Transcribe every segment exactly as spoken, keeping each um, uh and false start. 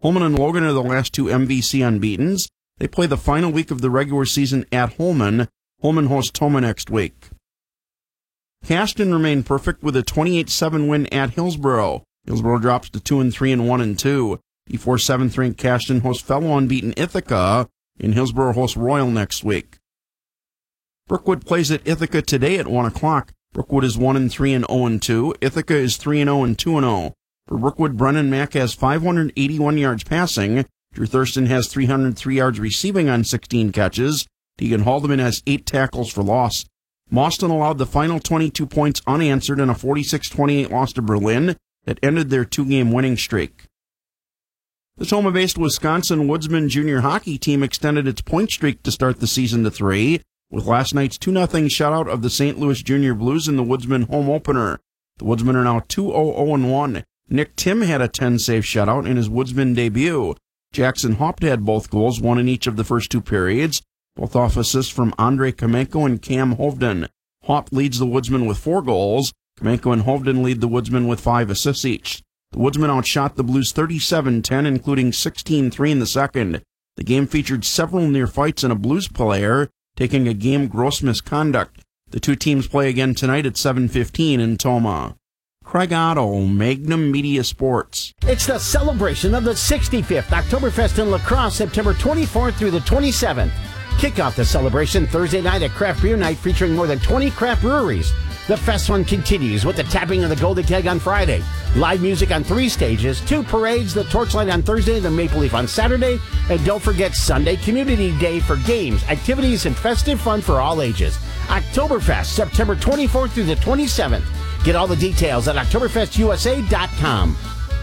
Holmen and Logan are the last two M V C unbeatens. They play the final week of the regular season at Holmen. Holmen hosts Tomah next week. Caston remained perfect with a twenty-eight seven win at Hillsboro. Hillsboro drops to two and three and one and two before seventh-ranked Caston hosts fellow unbeaten Ithaca, and Hillsboro hosts Royal next week. Brookwood plays at Ithaca today at one o'clock. Brookwood is one and three and oh and two. Ithaca is three and oh and two and oh. For Brookwood, Brennan Mack has five hundred eighty-one yards passing. Drew Thurston has three hundred three yards receiving on sixteen catches. Deegan Haldeman has eight tackles for loss. Mauston allowed the final twenty-two points unanswered in a forty-six twenty-eight loss to Berlin that ended their two-game winning streak. The Tomah-based Wisconsin Woodsman junior hockey team extended its point streak to start the season to three, with last night's two nothing shutout of the Saint Louis Junior Blues in the Woodsman home opener. The Woodsmen are now two oh oh and one. Nick Tim had a ten-save shutout in his Woodsman debut. Jackson Haupt had both goals, one in each of the first two periods, both off assists from Andrei Kamenko and Cam Hovden. Haupt leads the Woodsmen with four goals. Kamenko and Hovden lead the Woodsmen with five assists each. The Woodsmen outshot the Blues thirty-seven ten, including sixteen three in the second. The game featured several near fights and a Blues player taking a game gross misconduct. The two teams play again tonight at seven fifteen in Tomah. Craig Otto, Magnum Media Sports. It's the celebration of the sixty-fifth Oktoberfest in La Crosse, September twenty-fourth through the twenty-seventh. Kick off the celebration Thursday night at Craft Beer Night featuring more than twenty craft breweries. The fest one continues with the tapping of the Golden Keg on Friday. Live music on three stages, two parades, the Torchlight on Thursday, the Maple Leaf on Saturday, and don't forget Sunday Community Day for games, activities, and festive fun for all ages. Oktoberfest, September twenty-fourth through the twenty-seventh. Get all the details at Oktoberfest U S A dot com.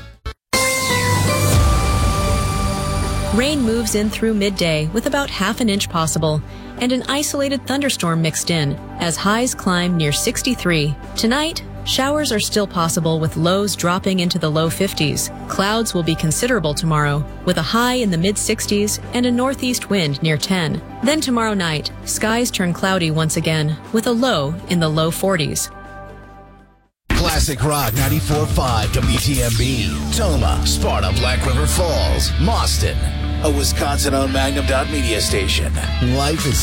Rain moves in through midday with about half an inch possible, and an isolated thunderstorm mixed in as highs climb near sixty-three. Tonight, showers are still possible with lows dropping into the low fifties. Clouds will be considerable tomorrow with a high in the mid sixties and a northeast wind near ten. Then tomorrow night, skies turn cloudy once again with a low in the low forties. Classic Rock ninety-four point five W T M B, Tomah, Sparta, Black River Falls, Mauston, a Wisconsin-owned Magnum Dot Media station. Life is